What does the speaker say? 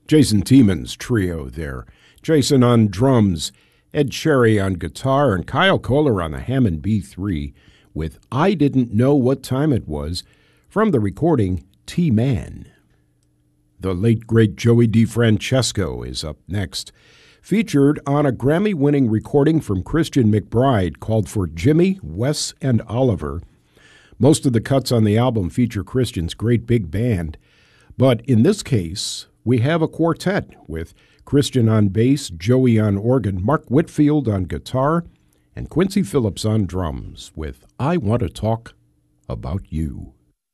Jason Tiemann's trio there. Jason on drums, Ed Cherry on guitar, and Kyle Kohler on the Hammond B3 with I Didn't Know What Time It Was from the recording T-Man. The late, great Joey DeFrancesco is up next, featured on a Grammy-winning recording from Christian McBride called For Jimmy, Wes, and Oliver. Most of the cuts on the album feature Christian's great big band, but in this case, we have a quartet with Christian on bass, Joey on organ, Mark Whitfield on guitar, and Quincy Phillips on drums with I Want to Talk About You.